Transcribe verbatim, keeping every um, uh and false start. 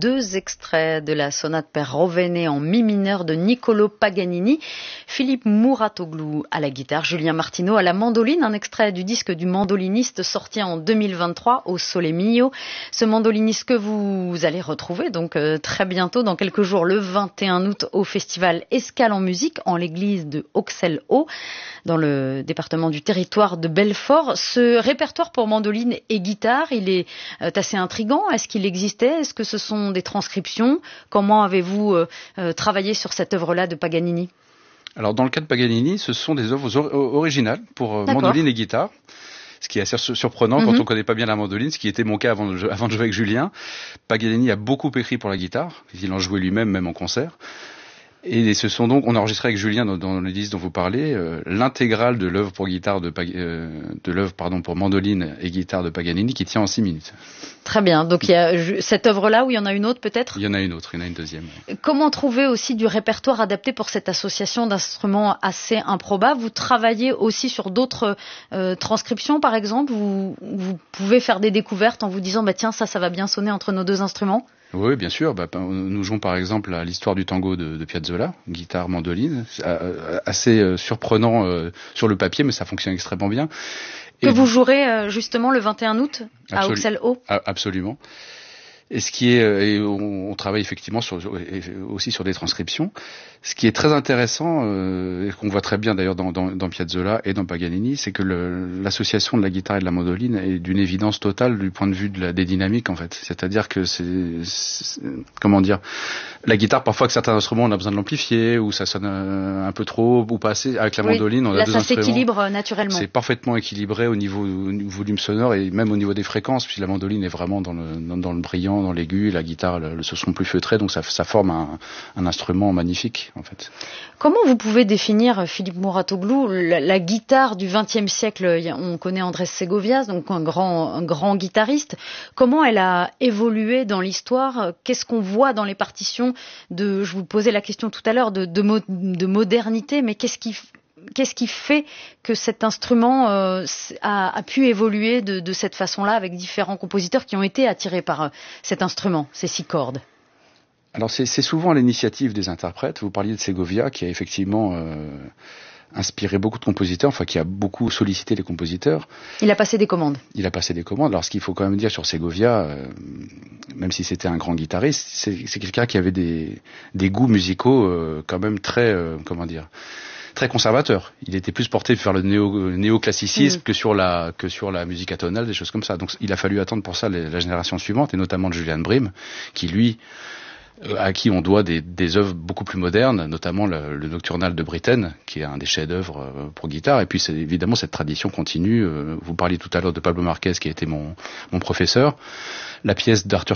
deux extraits de la sonate per Rovene en mi mineur de Niccolò Paganini, Philippe Mouratoglou à la guitare, Julien Martineau à la mandoline, un extrait du disque du mandoliniste sorti en deux mille vingt-trois au Sole Mio. Ce mandoliniste que vous allez retrouver donc euh, très bientôt, dans quelques jours, le vingt et un août, au festival Escale en musique en l'église de Auxelles-Haut, dans le département du Territoire de Belfort. Ce répertoire pour mandoline et guitare, il est euh, assez intriguant. Est-ce qu'il existait? Est-ce que ce sont des transcriptions? Comment avez-vous euh, euh, travaillé sur cette œuvre-là de Paganini? Alors dans le cas de Paganini, ce sont des œuvres or- originales pour euh, mandoline et guitare. Ce qui est assez surprenant mm-hmm. quand on connaît pas bien la mandoline, ce qui était mon cas avant de, avant de jouer avec Julien. Paganini a beaucoup écrit pour la guitare, il en jouait lui-même, même en concert. Et ce sont donc, on a enregistré avec Julien dans, dans le disque dont vous parlez, euh, l'intégrale de l'œuvre pour guitare de, euh, de l'œuvre pardon pour mandoline et guitare de Paganini qui tient en six minutes. Très bien. Donc il y a cette œuvre-là, ou il y en a une autre peut-être? Il y en a une autre, il y en a une deuxième. Comment trouver aussi du répertoire adapté pour cette association d'instruments assez improbables? Vous travaillez aussi sur d'autres euh, transcriptions, par exemple. Vous, vous pouvez faire des découvertes en vous disant, bah tiens, ça, ça va bien sonner entre nos deux instruments. Oui, bien sûr. Bah, nous jouons par exemple à l'histoire du tango de, de Piazzolla, guitare, mandoline, assez euh, surprenant euh, sur le papier, mais ça fonctionne extrêmement bien. Que et vous jouerez euh, justement le vingt et un août à Auxelles-Haut. Absolument. Et ce qui est, et on, on travaille effectivement sur, aussi sur des transcriptions. Ce qui est très intéressant, euh, et qu'on voit très bien d'ailleurs dans, dans, dans Piazzolla et dans Paganini, c'est que le, l'association de la guitare et de la mandoline est d'une évidence totale du point de vue de la, des dynamiques en fait. C'est-à-dire que c'est, c'est comment dire, la guitare parfois que certains instruments on a besoin de l'amplifier ou ça sonne un peu trop ou pas assez. Avec la oui, mandoline, on a là, deux ça instruments. S'équilibre naturellement. C'est parfaitement équilibré au niveau du volume sonore et même au niveau des fréquences, puis la mandoline est vraiment dans le, dans, dans le brillant, dans l'aigu, la guitare, le, le son plus feutré, donc ça, ça forme un, un instrument magnifique en fait. Comment vous pouvez définir, Philippe Mouratoglou, la, la guitare du vingtième siècle? On connaît Andrés Segovias, donc un grand, un grand guitariste. Comment elle a évolué dans l'histoire? Qu'est-ce qu'on voit dans les partitions de, je vous posais la question tout à l'heure, de, de, mo, de modernité, mais qu'est-ce qui Qu'est-ce qui fait que cet instrument euh, a, a pu évoluer de, de cette façon-là avec différents compositeurs qui ont été attirés par euh, cet instrument, ces six cordes? Alors c'est, c'est souvent à l'initiative des interprètes. Vous parliez de Segovia qui a effectivement euh, inspiré beaucoup de compositeurs, enfin qui a beaucoup sollicité les compositeurs. Il a passé des commandes. Il a passé des commandes. Alors ce qu'il faut quand même dire sur Segovia, euh, même si c'était un grand guitariste, c'est, c'est quelqu'un qui avait des, des goûts musicaux euh, quand même très, euh, comment dire, très conservateur. Il était plus porté vers le néo, néoclassicisme mmh. que sur la que sur la musique atonale, des choses comme ça. Donc il a fallu attendre pour ça les, la génération suivante, et notamment de Julian Bream, qui lui euh, à qui on doit des, des œuvres beaucoup plus modernes, notamment le, le Nocturnal de Britten, qui est un des chefs-d'œuvre euh, pour guitare. Et puis c'est, évidemment cette tradition continue. Euh, vous parliez tout à l'heure de Pablo Marquez, qui a été mon mon professeur. La pièce d'Arthur